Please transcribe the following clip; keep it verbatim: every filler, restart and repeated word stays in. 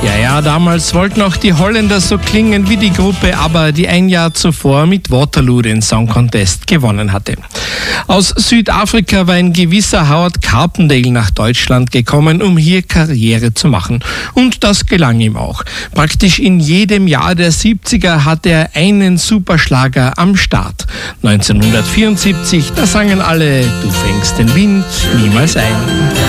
Ja, ja, damals wollten auch die Holländer so klingen wie die Gruppe ABBA, die ein Jahr zuvor mit Waterloo den Song Contest gewonnen hatte. Aus Südafrika war ein gewisser Howard Carpendale nach Deutschland gekommen, um hier Karriere zu machen. Und das gelang ihm auch. Praktisch in jedem Jahr der siebziger hatte er einen Superschlager am Start. neunzehnhundertvierundsiebzig, da sangen alle: Du fängst den Wind niemals ein.